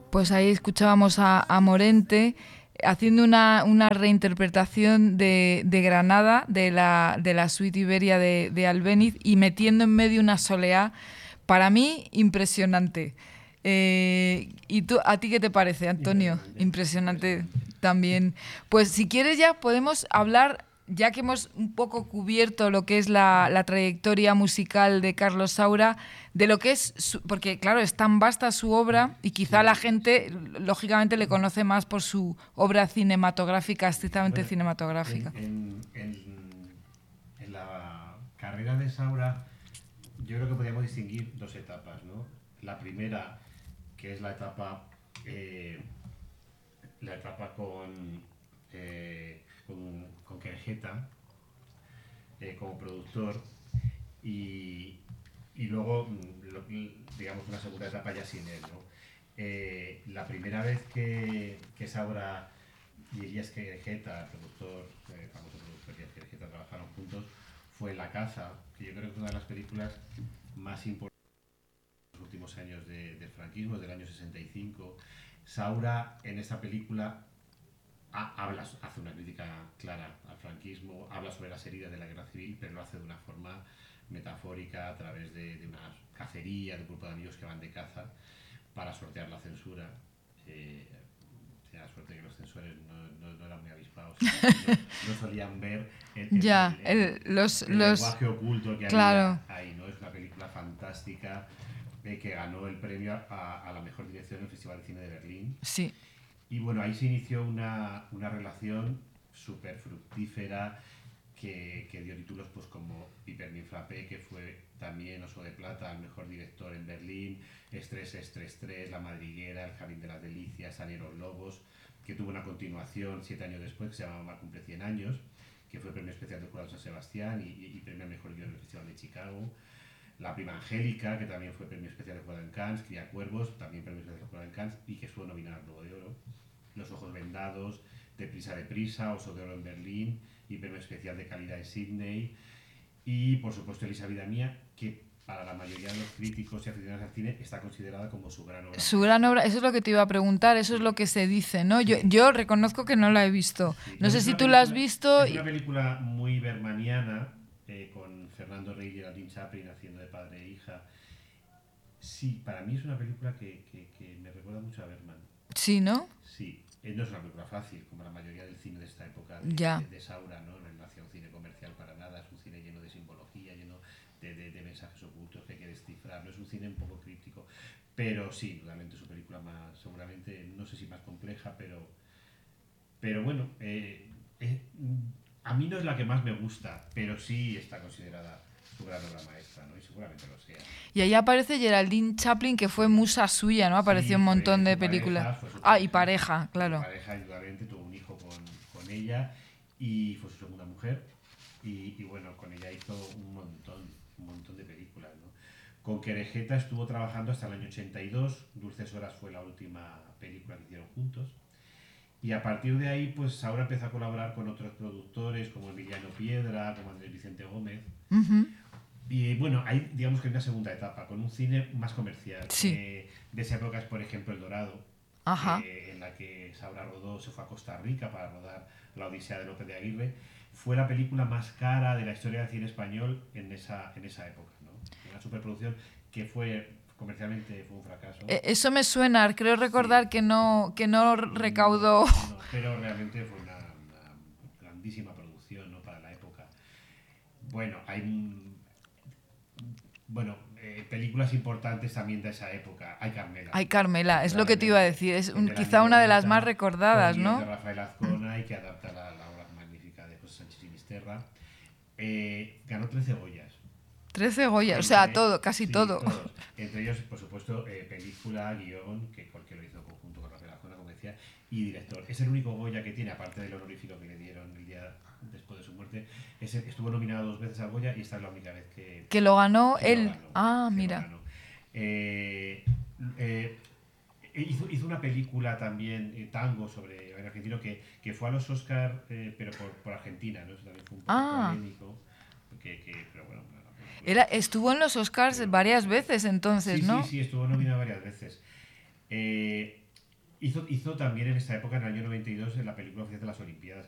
Pues ahí escuchábamos a Morente haciendo una reinterpretación de Granada, de la suite Iberia de Albéniz, y metiendo en medio una soleá, para mí, impresionante. ¿Y tú, a ti qué te parece, Antonio? Impresionante, Impresionante impresionante. también. Pues si quieres ya podemos hablar, ya que hemos un poco cubierto lo que es la trayectoria musical de Carlos Saura, de lo que es, porque claro, es tan vasta su obra y quizá la Sí, gente, lógicamente, le conoce más por su obra cinematográfica, estrictamente bueno, cinematográfica. en la carrera de Saura yo creo que podríamos distinguir dos etapas, ¿no? La primera, que es eh, la etapa con Querejeta como productor y, y luego, digamos, una segunda etapa ya sin él, ¿no? La primera vez que Saura y Elías Querejeta, famoso productor Elías Querejeta, trabajaron juntos, fue La Caza, que yo creo que es una de las películas más importantes de los últimos años del franquismo, del año 65. Saura en esa película hace una crítica clara al franquismo, habla sobre las heridas de la guerra civil, pero lo hace de una forma metafórica a través de una cacería, de un grupo de amigos que van de caza para sortear la censura. Eh, Tenía la suerte que los censores no eran muy avispados, no solían ver Ya, el lenguaje oculto que claro, había ahí, ¿no? Es una película fantástica que ganó el premio a la mejor dirección en el Festival de Cine de Berlín. sí. Y bueno, ahí se inició una relación súper fructífera que dio títulos pues como Pipermin Frappé, que fue también Oso de Plata, el mejor director en Berlín, Estrés, Estrés 3, La Madriguera, El Jardín de las Delicias, Annie los Lobos, que tuvo una continuación 7 años después, que se llama Mamá cumple 100 años, que fue premio especial del Jurado de San Sebastián y premio al mejor guion en el Festival de Chicago. La Prima Angélica, que también fue premio especial del Jurado en Cannes, Cría Cuervos, también premio especial del Jurado en Cannes y que estuvo nominada al Globo de Oro. Los Ojos Vendados, Deprisa, Oso de Oro en Berlín y premio especial de calidad en Sydney. Y por supuesto Elisa Vida Mía, que para la mayoría de los críticos y aficionados al cine está considerada como su gran obra Su gran maestra. obra, eso es lo que te iba a preguntar, eso es lo Sí, que se dice, ¿no? Yo, sí, yo reconozco que no la he visto. sí. No Pues sé si tú la has visto. es una película muy bermaniana, con Fernando Rey y Geraldine Chaplin haciendo de padre e hija. Sí, para mí es una película que me recuerda mucho a Berman. Sí, ¿no? Sí, no es una película fácil, como la mayoría del cine de esta época Ya. de Saura, ¿no? No hace un cine comercial para nada, es un cine lleno de simbología, lleno de mensajes ocultos que hay que descifrar, no es un cine un poco críptico, pero sí, realmente su película más, seguramente, no sé si más compleja, pero bueno, a mí no es la que más me gusta, pero sí está considerada su gran obra maestra, ¿no? Y seguramente lo sea. Y ahí aparece Geraldine Chaplin, que fue Sí, musa suya, ¿no? Apareció sí, un montón de películas. Ah, y pareja, fue su claro. pareja indudablemente, tuvo un hijo con ella y fue su segunda mujer y bueno, con ella hizo un montón de películas, ¿no? Con Querejeta estuvo trabajando hasta el año 82, Dulces Horas fue la última película que hicieron juntos y a partir de ahí pues ahora empezó a colaborar con otros productores como Emiliano Piedra, como Andrés Vicente Gómez. Ujú. Y bueno, hay digamos que una segunda etapa, con un cine más comercial. Sí. De esa época es, por ejemplo, El Dorado, Ajá. en la que Saura rodó, se fue a Costa Rica para rodar La Odisea de López de Aguirre. Fue la película más cara de la historia del cine español en esa época, ¿no? Una superproducción que comercialmente fue un fracaso. Eso me suena, creo Sí, recordar que no no, recaudó. no, pero realmente fue una grandísima producción, ¿no? Para la época. Bueno, películas importantes también de esa época. Hay Carmela, Ay, Carmela, es lo que te iba a indudablemente, decir. Es del año quizá una de las más 90, con recordadas, guión de ¿no? Rafael Azcona y que adapta la obra magnífica de José Sánchez Sinisterra. Ganó 13 Goyas. 13 Goya, o sea, Entre, todo, casi sí, todo. todos. Entre ellos, por supuesto, película, guión, porque lo hizo en conjunto con Rafael Azcona, como decía, y director. Es el único Goya que tiene, aparte del honorífico que le dieron el día después de su muerte. Estuvo nominado 2 veces al Goya y esta es la única vez Que lo ganó que lo él. ganó. Ah, Que lo mira. ganó. Eh, eh, hizo una película también, Tango, sobre el argentino, que fue a los Oscars, pero por Argentina, ¿no? Eso también fue un poco Ah. polémico. Pero bueno, una película Estuvo en los que Oscars lo varias merece. veces entonces, Sí, sí, ¿no? sí, estuvo nominada varias veces. Eh, Hizo también en esa época, en el año 92, en la película oficial de las Olimpiadas,